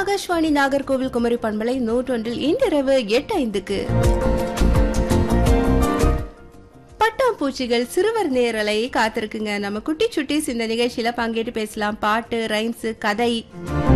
ஆகாஷ்வாணி நாகர்கோவில் குமரி பண்பலை 101 இன்றிரவு 8:05க்கு பட்டாம்பூச்சிகள் சிறுவர் நேரலை காத்திருக்குங்க. நம்ம குட்டி சுட்டிஸ் இந்த நிகழ்ச்சியில பங்கேற்று பேசலாம். பாட்டு, ரைம்ஸ், கதை